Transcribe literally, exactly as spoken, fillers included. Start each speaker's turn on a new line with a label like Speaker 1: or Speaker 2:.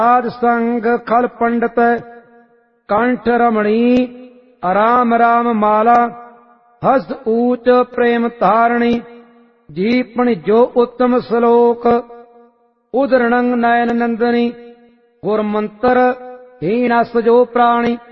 Speaker 1: साध संग खल पंडित कंठ रमणी राम राम माला हस ऊच प्रेम तारणी जीपन जो उत्तम श्लोक उदरणं नयन नंदनी गुरमंत्र हीनस जो प्राणी।